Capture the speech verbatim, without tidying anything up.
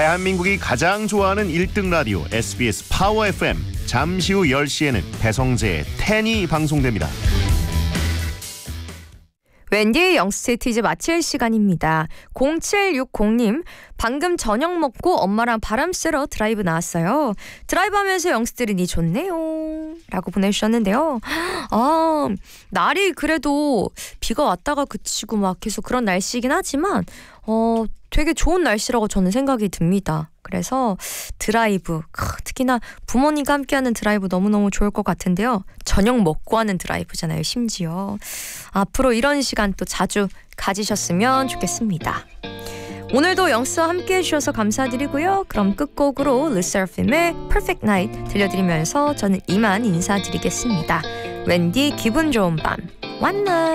대한민국이 가장 좋아하는 일 등 라디오 에스비에스 파워 에프엠. 잠시 후 열 시에는 배성재의 텐이 방송됩니다. 웬디의 영스트리트 이제 마칠 시간입니다. 공칠육공님 방금 저녁 먹고 엄마랑 바람 쐬러 드라이브 나왔어요. 드라이브 하면서 영스트리트 좋네요 라고 보내주셨는데요. 아, 날이 그래도 비가 왔다가 그치고 막 계속 그런 날씨이긴 하지만 어 되게 좋은 날씨라고 저는 생각이 듭니다. 그래서 드라이브, 특히나 부모님과 함께하는 드라이브 너무너무 좋을 것 같은데요. 저녁 먹고 하는 드라이브잖아요, 심지어. 앞으로 이런 시간 또 자주 가지셨으면 좋겠습니다. 오늘도 영스와 함께 해주셔서 감사드리고요. 그럼 끝곡으로 르세라핌의 Perfect Night 들려드리면서 저는 이만 인사드리겠습니다. 웬디 기분 좋은 밤, 완나.